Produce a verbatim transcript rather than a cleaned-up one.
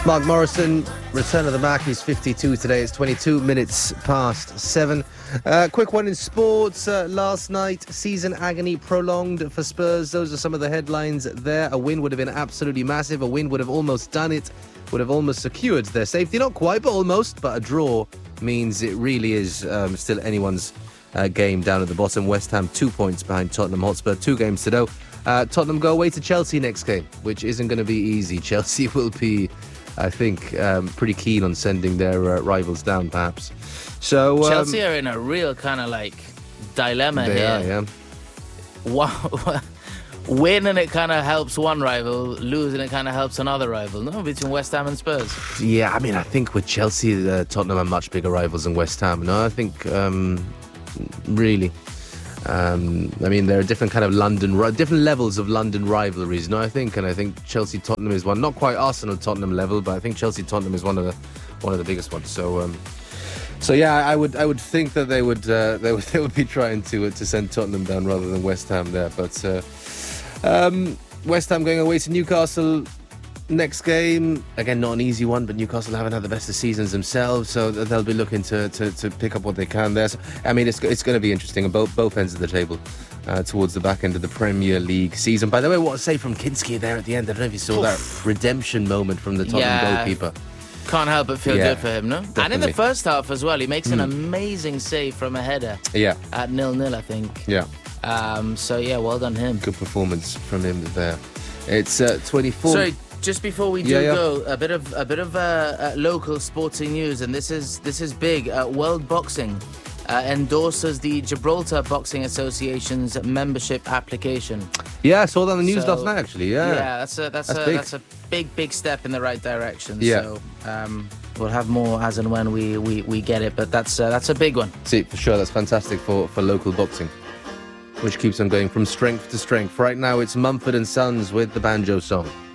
Mark Morrison, return of the Mac. He's fifty-two today. It's twenty-two minutes past seven. Uh, quick one in sports. Uh, last night, season agony prolonged for Spurs. Those are some of the headlines there. A win would have been absolutely massive. A win would have almost done it. Would have almost secured their safety. Not quite, but almost. But a draw means it really is um, still anyone's uh, game down at the bottom. West Ham two points behind Tottenham Hotspur. Two games to go. Uh, Tottenham go away to Chelsea next game, which isn't going to be easy. Chelsea will be, I think, um, pretty keen on sending their uh, rivals down, perhaps. So um, Chelsea are in a real kind of like dilemma they here. Are, yeah. Wow. Win and it kind of helps one rival, lose and it kind of helps another rival. No, between West Ham and Spurs. Yeah, I mean, I think with Chelsea, uh, Tottenham are much bigger rivals than West Ham. No, I think um, really. Um, I mean, there are different kind of London, different levels of London rivalries. No, I think, and I think Chelsea Tottenham is one, not quite Arsenal Tottenham level, but I think Chelsea Tottenham is one of the one of the biggest ones. So, um, so yeah, I would I would think that they would uh, they would they would be trying to uh, to send Tottenham down rather than West Ham there. But uh, um, West Ham going away to Newcastle. Next game, again, not an easy one, but Newcastle haven't had the best of seasons themselves, so they'll be looking to, to, to pick up what they can there. So, I mean, it's it's going to be interesting on both, both ends of the table uh, towards the back end of the Premier League season. By the way, what a save from Kinski there at the end. I don't know if you saw Oof. that redemption moment from the Tottenham yeah. goalkeeper. Can't help but feel yeah, good for him, no? Definitely. And in the first half as well, he makes an mm. amazing save from a header. Yeah. At nil-nil, I think. Yeah. Um, so, yeah, well done him. Good performance from him there. It's uh, twenty-four... Sorry. Just before we do yeah, yeah. go, a bit of a bit of uh, uh, local sporting news, and this is this is big. Uh, World Boxing uh, endorses the Gibraltar Boxing Association's membership application. Yeah, I saw that on the news so, last night. Actually, yeah, yeah, that's a that's, that's a big. that's a big big step in the right direction. Yeah. So um, we'll have more as and when we, we, we get it, but that's uh, that's a big one. See, for sure, that's fantastic for for local boxing, which keeps on going from strength to strength. Right now, it's Mumford and Sons with the banjo song.